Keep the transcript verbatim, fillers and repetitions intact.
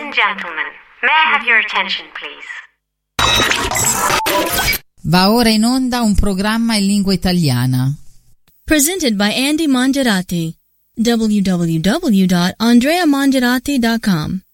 and gentlemen, may I have your attention, please? Va ora in onda un programma in lingua italiana. Presented by Andy Mongerati. w w w dot andrea mongerati dot com